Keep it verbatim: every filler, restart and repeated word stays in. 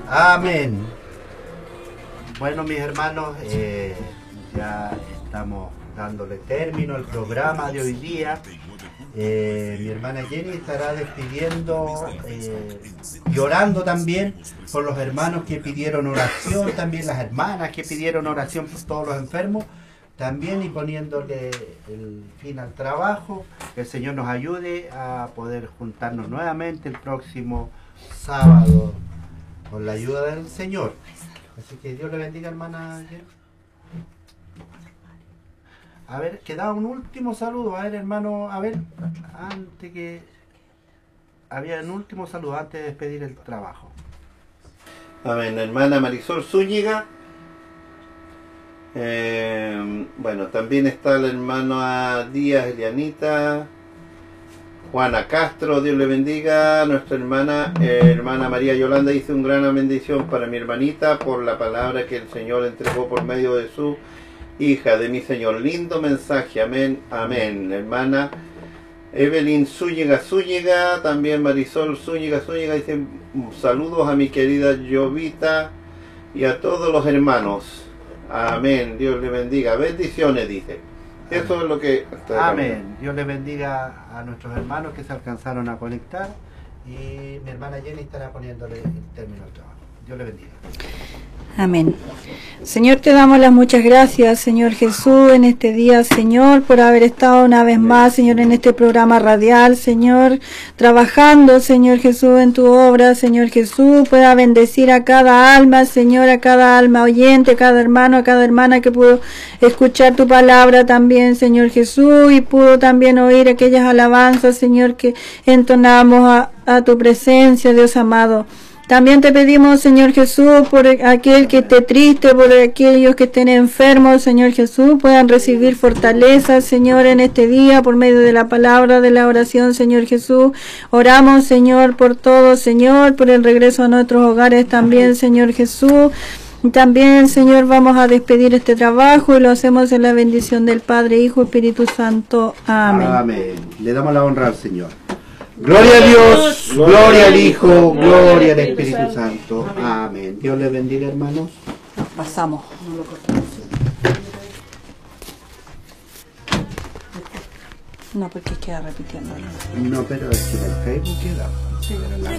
Amén. Bueno, mis hermanos, eh, ya estamos dándole término al programa de hoy día. Eh, mi hermana Jenny estará despidiendo eh, y orando también por los hermanos que pidieron oración, también las hermanas que pidieron oración por todos los enfermos, también, y poniéndole el fin al trabajo. Que el Señor nos ayude a poder juntarnos nuevamente el próximo sábado con la ayuda del Señor. Así que Dios le bendiga, hermana Jenny. A ver, queda un último saludo. A ver, hermano, a ver, antes que... Había un último saludo antes de despedir el trabajo. Amén. Hermana Marisol Zúñiga. Eh, bueno, también está la hermana Díaz Elianita. Juana Castro, Dios le bendiga. Nuestra hermana, eh, hermana María Yolanda dice: un gran bendición para mi hermanita por la palabra que el Señor entregó por medio de su hija, de mi Señor. Lindo mensaje, amén, amén. Hermana Evelyn Zúñiga Zúñiga, también Marisol Zúñiga Zúñiga dice: saludos a mi querida Jovita y a todos los hermanos. Amén, Dios le bendiga. Bendiciones, dice. Amén. Eso es lo que... Amén. Dios le bendiga a nuestros hermanos que se alcanzaron a conectar, y mi hermana Jenny estará poniéndole el término al trabajo. Dios le bendiga. Amén. Señor, te damos las muchas gracias, Señor Jesús, en este día, Señor, por haber estado una vez más, Señor, en este programa radial, Señor, trabajando, Señor Jesús, en tu obra, Señor Jesús, pueda bendecir a cada alma, Señor, a cada alma oyente, a cada hermano, a cada hermana que pudo escuchar tu palabra también, Señor Jesús, y pudo también oír aquellas alabanzas, Señor, que entonamos a, a tu presencia, Dios amado. También te pedimos, Señor Jesús, por aquel que esté triste, por aquellos que estén enfermos, Señor Jesús, puedan recibir fortaleza, Señor, en este día, por medio de la palabra, de la oración, Señor Jesús. Oramos, Señor, por todo, Señor, por el regreso a nuestros hogares también, Señor Jesús. También, Señor, vamos a despedir este trabajo y lo hacemos en la bendición del Padre, Hijo, Espíritu Santo. Amén. Amén. Le damos la honra al Señor. Gloria a Dios, gloria al Hijo, gloria al Espíritu Santo. Amén. Dios les bendiga, hermanos. Pasamos. No, porque queda repitiendo. No, pero es que en el Facebook queda.